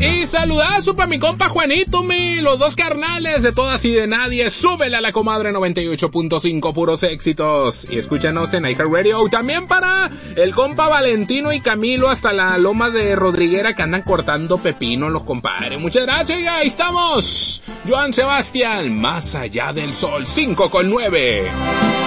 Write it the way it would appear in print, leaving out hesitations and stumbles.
Y saludazo para mi compa Juanito, los dos carnales de todas y de nadie. Súbele a la comadre 98.5, puros éxitos. Y escúchanos en iHeartRadio. También para el compa Valentino y Camilo hasta la loma de Rodriguera que andan cortando pepino los compadres. Muchas gracias, y ahí estamos. Joan Sebastián, Más allá del sol, 5:9.